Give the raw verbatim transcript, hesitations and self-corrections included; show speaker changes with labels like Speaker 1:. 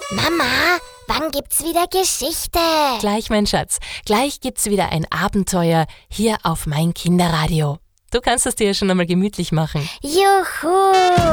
Speaker 1: Mama, wann gibt's wieder Geschichte?
Speaker 2: Gleich, mein Schatz. Gleich gibt's wieder ein Abenteuer hier auf mein Kinderradio. Du kannst es dir ja schon einmal gemütlich machen.
Speaker 1: Juhu!